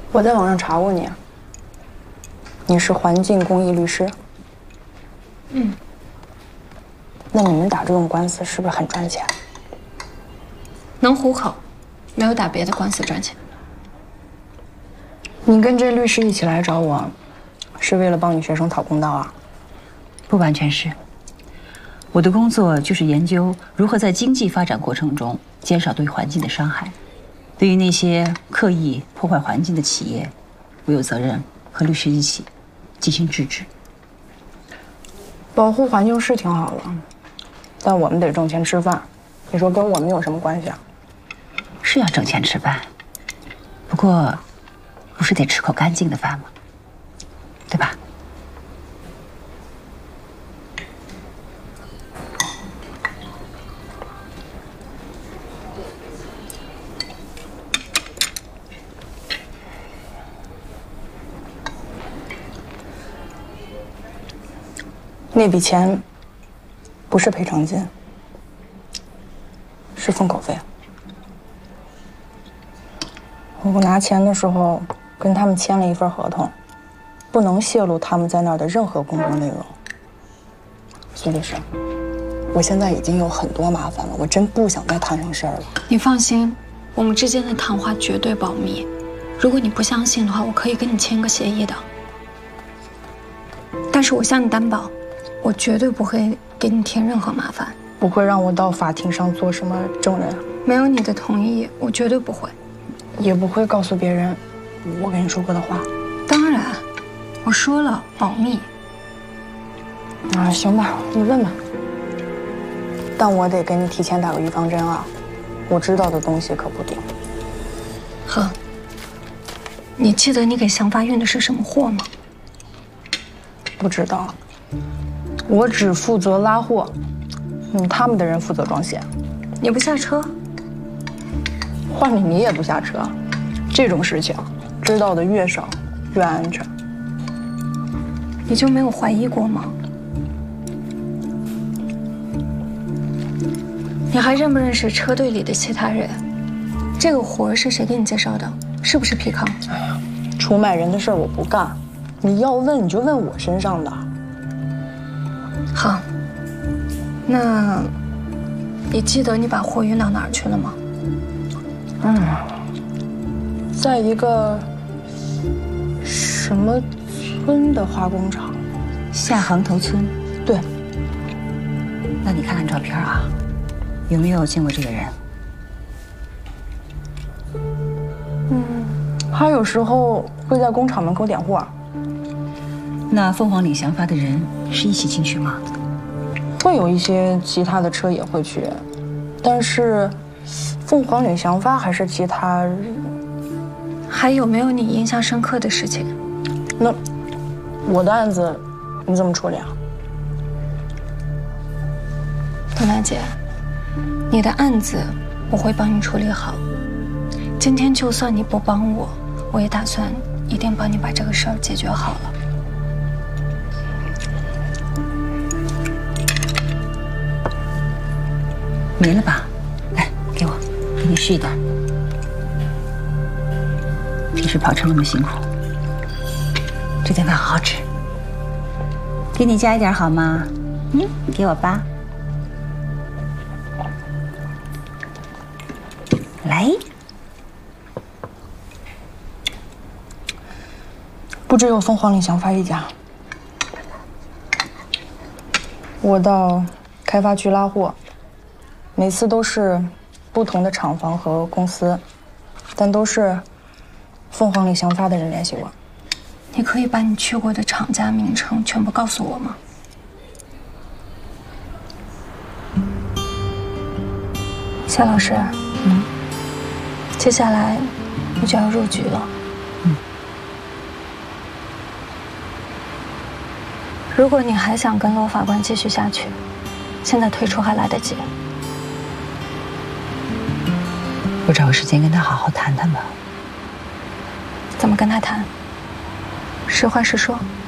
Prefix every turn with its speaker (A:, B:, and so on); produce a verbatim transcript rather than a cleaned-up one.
A: 我在网上查过你，你是环境公益律师。
B: 嗯。
A: 那你们打这种官司是不是很赚钱？
B: 能糊口，没有打别的官司赚钱。
A: 你跟这律师一起来找我，是为了帮你学生讨公道啊？
C: 不完全是。我的工作就是研究如何在经济发展过程中减少对环境的伤害。对于那些刻意破坏环境的企业，我有责任和律师一起进行制止。
A: 保护环境是挺好的，但我们得挣钱吃饭，你说跟我们有什么关系啊？
C: 是要挣钱吃饭，不过不是得吃口干净的饭吗？对吧？
A: 那笔钱不是赔偿金，是封口费。我拿钱的时候跟他们签了一份合同，不能泄露他们在那儿的任何工作内容。苏律师，我现在已经有很多麻烦了，我真不想再摊上事儿了。
B: 你放心，我们之间的谈话绝对保密。如果你不相信的话，我可以跟你签个协议的。但是我向你担保，我绝对不会给你添任何麻烦。
A: 不会让我到法庭上做什么证人？
B: 没有你的同意，我绝对不会。
A: 也不会告诉别人我跟你说过的话。
B: 当然，我说了保密。
A: 啊，行吧，你问吧。但我得给你提前打个预防针啊，我知道的东西可不多。
B: 呵，你记得你给祥发运的是什么货吗？
A: 不知道，我只负责拉货，嗯，他们的人负责装卸。
B: 你不下车？
A: 换你你也不下车，这种事情知道的越少越安全。
B: 你就没有怀疑过吗？你还认不认识车队里的其他人？这个活是谁给你介绍的？是不是皮康？
A: 哎呀，出卖人的事儿我不干，你要问你就问我身上的。
B: 好，那你记得你把货运到哪儿去了吗？
A: 嗯，在一个什么村的化工厂，
C: 下杭头村。
A: 对。
C: 那你看看照片啊，有没有见过这个人？
A: 嗯，他有时候会在工厂门口点货。
C: 那凤凰岭祥发的人是一起进去吗？
A: 会有一些其他的车也会去，但是凤凰岭祥发还是其他。
B: 还有没有你印象深刻的事情？
A: 那我的案子你怎么处理啊？
B: 东南姐，你的案子我会帮你处理好。今天就算你不帮我，我也打算一定帮你把这个事儿解决好了。
C: 没了吧？来，给我，给你试一点。平时跑车那么辛苦，这顿饭好好吃。给你加一点好吗？嗯，给我吧。来，
A: 不只有凤凰岭祥发一家，我到开发区拉货。每次都是不同的厂房和公司，但都是凤凰岭祥发的人联系我。
B: 你可以把你去过的厂家名称全部告诉我吗？夏老师，嗯，接下来你就要入局了。
C: 嗯。
B: 如果你还想跟罗法官继续下去，现在退出还来得及。
C: 我找个时间跟他好好谈谈吧。
B: 怎么跟他谈？实话实说。